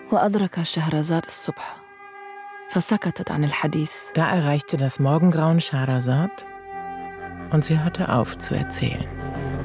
وأدرك شهرزاد الصبح فسكتت عن الحديث. Da erreichte das Morgengrauen Schahrazad und sie hörte auf zu erzählen.